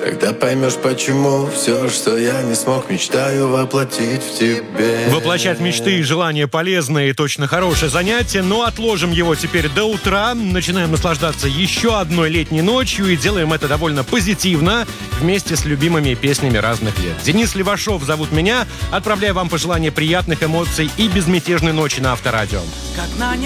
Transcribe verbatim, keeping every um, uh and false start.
Тогда поймешь, почему все, что я не смог, мечтаю воплотить в тебе. Воплощать мечты и желания полезное и точно хорошее занятие, но отложим его теперь до утра. Начинаем наслаждаться еще одной летней ночью и делаем это довольно позитивно, вместе с любимыми песнями разных лет. Денис Левашов зовут меня. Отправляю вам пожелания приятных эмоций и безмятежной ночи на Авторадио. Как на